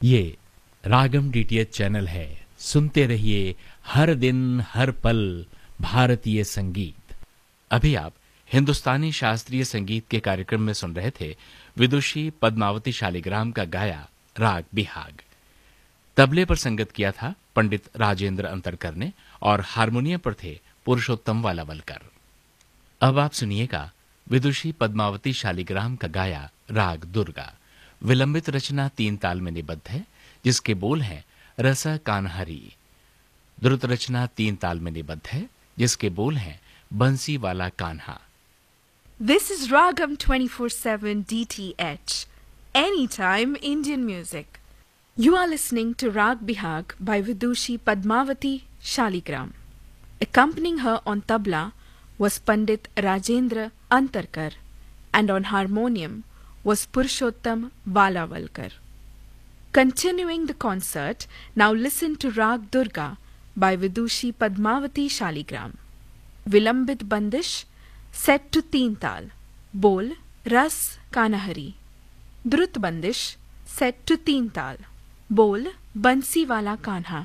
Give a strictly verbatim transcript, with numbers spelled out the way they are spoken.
ये रागम DTH channel है। सुनते रहिए हर दिन हर पल भारतीय संगीत। अभी आप हिंदुस्तानी शास्त्रीय संगीत के कार्यक्रम में सुन रहे थे विदुषी पद्मावती शालिग्राम का गाया राग बिहाग। तबले पर संगत किया था पंडित राजेंद्र अंतरकर ने और हारमोनियम पर थे पुरुषोत्तम वालावलकर। अब आप सुनिएगा विदुषी पद्मावती शालिग्राम का गाया राग दुर्गा। विलंबित रचना तीन ताल में निबद्ध है, जिसके बोल हैं रसा कान्हरी। द्रुत रचना तीन ताल में निबद्ध है, जिसके बोल हैं बंसी वाला Kanha. This is Ragam twenty-four seven D T H, anytime Indian music. You are listening to Rag Bihag by Vidushi Padmavati Shaligram. Accompanying her on tabla was Pandit Rajendra Antarkar, and on harmonium was Purushottam Valavalkar. Continuing the concert, now listen to Rag Durga by Vidushi Padmavati Shaligram. Vilambit Bandish set to teen tal. Bol Ras Kanahari. Drut Bandish set to teen tal. Bol Bansi Wala Kanha.